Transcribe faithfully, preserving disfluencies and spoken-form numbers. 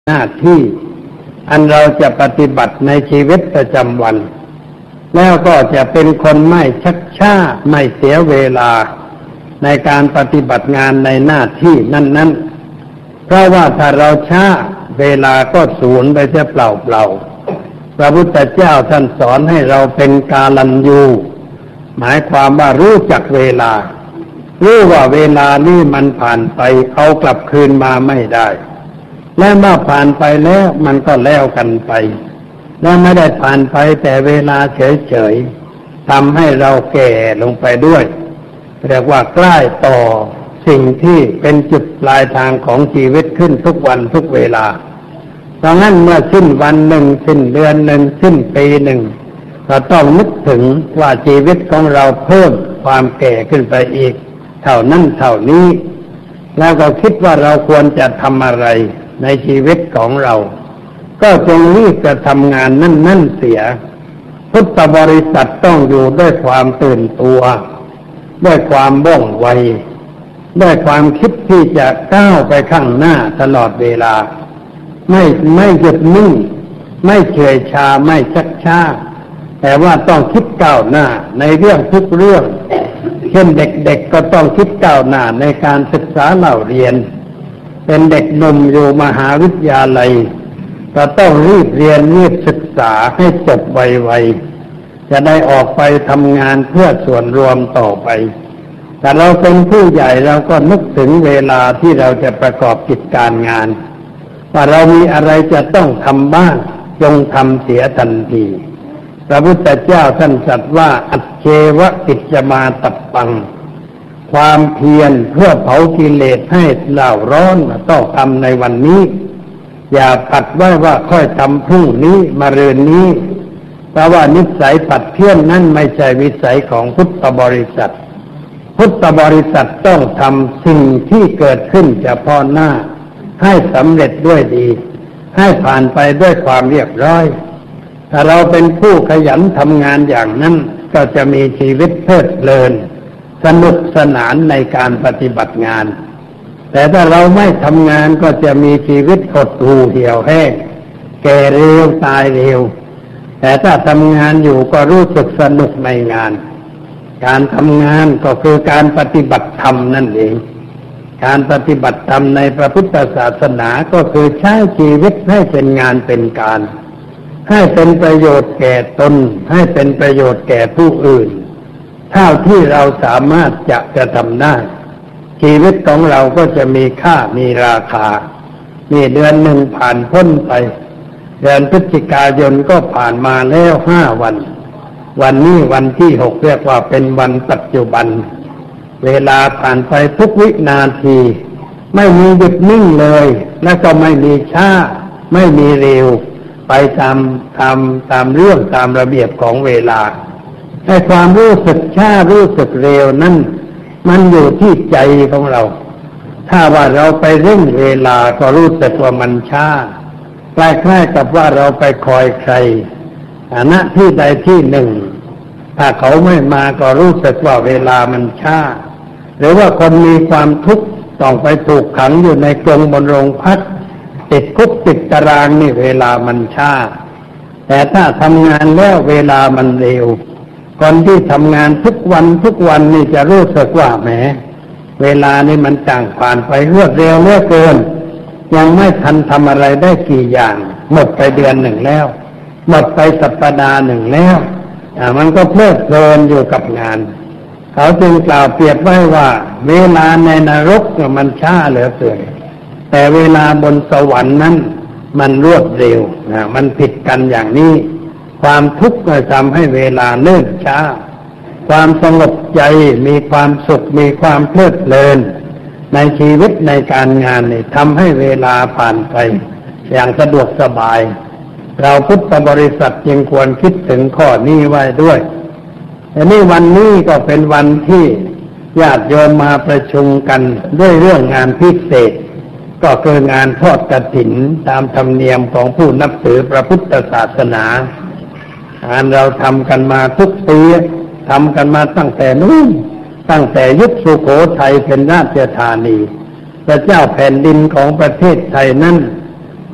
หน้าที่อันเราจะปฏิบัติในชีวิตประจำวันแล้วก็จะเป็นคนไม่ชักช้าไม่เสียเวลาในการปฏิบัติงานในหน้าที่นั้นๆเพราะว่าถ้าเราช้าเวลาก็สูญไปเสียเปล่าๆพระพุทธเจ้าท่านสอนให้เราเป็นกาลัญญูหมายความว่ารู้จักเวลารู้ว่าเวลานี้มันผ่านไปเอากลับคืนมาไม่ได้และเมื่อผ่านไปแล้วมันก็แล้วกันไปและไม่ได้ผ่านไปแต่เวลาเฉยๆทำให้เราแก่ลงไปด้วยเรียกว่าใกล้ต่อสิ่งที่เป็นจุดปลายทางของชีวิตขึ้นทุกวันทุกเวลาเพราะงั้นเมื่อสิ้นวันหนึ่งสิ้นเดือนหนึ่งสิ้นปีหนึ่งเราต้องนึกถึงว่าชีวิตของเราเพิ่มความแก่ขึ้นไปอีกเท่านั้นเท่านี้แล้วก็คิดว่าเราควรจะทำอะไรในชีวิตของเราก็จงรีบจะทำงานนั่นๆเสียพุทธบริษัทต้องอยู่ด้วยความตื่นตัวด้วยความว่องไวด้วยความคิดที่จะก้าวไปข้างหน้าตลอดเวลาไม่ไม่หยุดนิ่งไม่เฉยชาไม่ชักช้าแต่ว่าต้องคิดก้าวหน้าในเรื่องทุกเรื่องเช่นเด็กๆก็ต้องคิดก้าวหน้าในการศึกษาเล่าเรียนเป็นเด็กหนุ่มอยู่มหาวิทยาลัยก็ต้องรีบเรียนรีบศึกษาให้จบไวๆจะได้ออกไปทำงานเพื่อส่วนรวมต่อไปแต่เราเป็นผู้ใหญ่เราก็นึกถึงเวลาที่เราจะประกอบกิจการงานว่าเรามีอะไรจะต้องทำบ้างจงทำเสียทันทีพระพุทธเจ้าท่านตรัสว่าอัจเจวะกิจจมาตัปปังความเพียรเพื่อเผากิเลสให้เล่าร้อนต้องทำในวันนี้อย่าปัดไว้ว่าค่อยทำพรุ่งนี้มะรืนนี้เพราะว่านิสัยปัดเพี้ยนนั้นไม่ใช่วิสัยของพุทธบริษัทพุทธบริษัทต้องทำสิ่งที่เกิดขึ้นเฉพาะหน้าให้สำเร็จด้วยดีให้ผ่านไปด้วยความเรียบร้อยถ้าเราเป็นผู้ขยันทำงานอย่างนั้นก็จะมีชีวิตเพลิดเพลินสนุกสนานในการปฏิบัติงานแต่ถ้าเราไม่ทำงานก็จะมีชีวิตหดหู่เหี่ยวแห้งแก่เร็วตายเร็วแต่ถ้าทำงานอยู่ก็รู้สึกสนุกในงานการทำงานก็คือการปฏิบัติธรรมนั่นเองการปฏิบัติธรรมในพระพุทธศาสนาก็คือใช้ชีวิตให้เป็นงานเป็นการให้เป็นประโยชน์แก่ตนให้เป็นประโยชน์แก่ผู้อื่นเท่าที่เราสามารถจะจะทำได้ชีวิตของเราก็จะมีค่ามีราคามีเดือนหนึ่งผ่านพ้นไปเดือนพฤศจิกายนก็ผ่านมาแล้วห้าวันวันนี้วันที่หกเรียกว่าเป็นวันปัจจุบันเวลาผ่านไปทุกวินาทีไม่มีหยุดนิ่งเลยและก็ไม่มีช้าไม่มีเร็วไปตามตามตามเรื่องตามระเบียบของเวลาให้ความรู้สึกช้ารู้สึกเร็วนั้นมันอยู่ที่ใจของเราถ้าว่าเราไปเร่งเวลาก็รู้สึกว่ามันช้าคล้ายๆกับว่าเราไปคอยใครณที่ใดที่หนึ่งถ้าเขาไม่มาก็รู้สึกว่าเวลามันช้าหรือว่าคนมีความทุกข์ต้องไปถูกขังอยู่ในกรงบนโรงพักติดคุกติดตารางนี่เวลามันช้าแต่ถ้าทำงานแล้วเวลามันเร็วคนที่ทำงานทุกวันทุกวันนี่จะรู้สึกว่าแหมเวลานี่มันต่างผ่านไปรวดเร็วเหลือเกินยังไม่ทันทำอะไรได้กี่อย่างหมดไปเดือนหนึ่งแล้วหมดไปสัปดาห์หนึ่งแล้วอ่ามันก็เพลิดเพลินอยู่กับงานเขาจึงกล่าวเปรียบไว้ว่าเวลาในนรกมันช้าเหลือเกินแต่เวลาบนสวรรค์นั้นมันรวดเร็วนะมันผิดกันอย่างนี้ความทุกข์ก็ทำให้เวลาเนิ่นช้าความสงบใจมีความสุขมีความเพลิดเพลินในชีวิตในการงานนี่ทำให้เวลาผ่านไปอย่างสะดวกสบายเราพุทธบริษัทจึงควรคิดถึงข้อนี้ไว้ด้วยแต่นี่วันนี้ก็เป็นวันที่ญาติโยมมาประชุมกันด้วยเรื่องงานพิเศษก็คืองานทอดกฐินตามธรรมเนียมของผู้นับถือพระพุทธศาสนางานเราทำกันมาทุกปีทำกันมาตั้งแต่นู้นตั้งแต่ยุคสุโขทัยเป็นราชธานีพระเจ้าแผ่นดินของประเทศไทยนั้น